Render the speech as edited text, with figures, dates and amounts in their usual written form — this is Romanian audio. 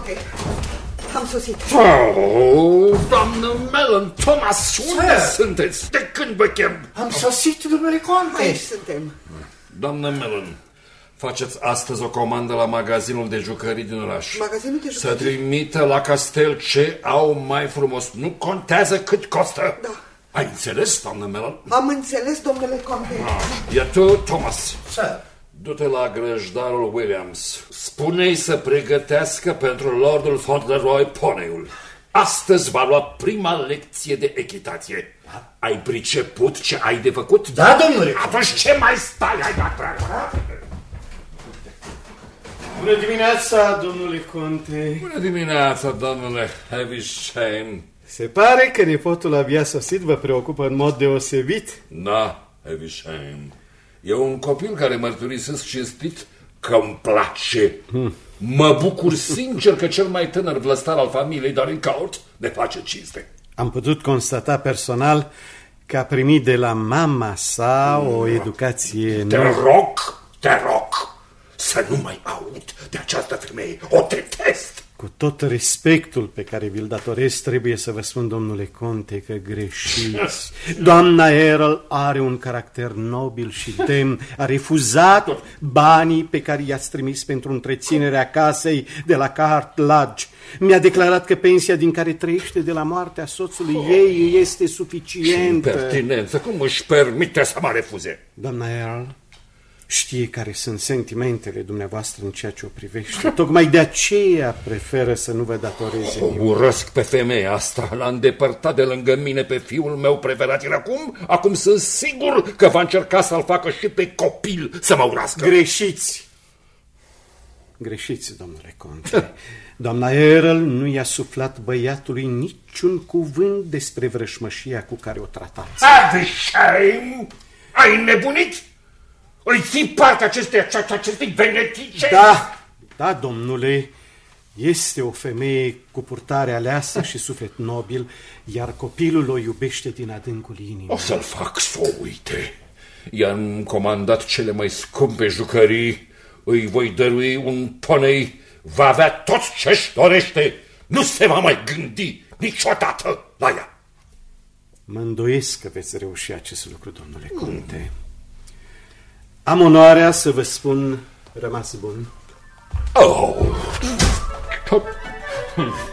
conte. Am sosit. Oh, doamnă Mellon, Thomas, unde sunteți? De când vă chem? Am sosit, domnule conte. Aici suntem. Doamnă Mellon, faceți astăzi o comandă la magazinul de jucării din oraș. Magazinul de jucării? Să trimită la castel ce au mai frumos. Nu contează cât costă. Da. Ai înțeles, doamnă Mellon? Am înțeles, domnule conte. Iar tu, Thomas, Sir. du-te la grăjdarul Williams. Spune-i să pregătească pentru Lordul Fauntleroy poneiul. Astăzi va lua prima lecție de echitație. Ai priceput ce ai de făcut? Da, domnule. Atunci ce mai stai? Hai, da. Bună dimineața, domnule conte. Bună dimineața, domnule Havisham. Se pare că nepotul abia sosit vă preocupă în mod deosebit. Da, Havisham. E un copil care mărturisesc cinstit că îmi place. Mă bucur sincer că cel mai tânăr vlăstar al familiei Dorincourt ne face cinste. Am putut constata personal că a primit de la mama sa o educație Te rog să nu mai aud de această femeie. O detest. Cu tot respectul pe care vi-l datorez, trebuie să vă spun, domnule conte, că greșiți. Doamna Earl are un caracter nobil și demn. A refuzat banii pe care i-ați trimis pentru întreținerea casei de la Cart Lodge. Mi-a declarat că pensia din care trăiește de la moartea soțului ei este suficientă. Ce impertinență! Cum își permite să mă refuze? Doamna Earl știe care sunt sentimentele dumneavoastră în ceea ce o privește. Tocmai de aceea preferă să nu vă datoreze nimic. Urăsc pe femeia asta. L-a îndepărtat de lângă mine pe fiul meu preferat. Iar acum sunt sigur că va încerca să-l facă și pe copil să mă urască. Greșiți, domnule conte. Doamna Earl nu i-a suflat băiatului niciun cuvânt despre vrășmășia cu care o tratați. Havisham! Ai nebunit? Îi ții parte acestei venetice? Da, domnule, este o femeie cu purtare aleasă și suflet nobil, iar copilul o iubește din adâncul inimii. O să-l fac să o uite. I-am comandat cele mai scumpe jucării, îi voi dărui un ponei, va avea tot ce-și dorește, nu se va mai gândi niciodată la ea. Mă îndoiesc că veți reuși acest lucru, domnule conte. Am onoarea să vă spun rămas bun. Oh!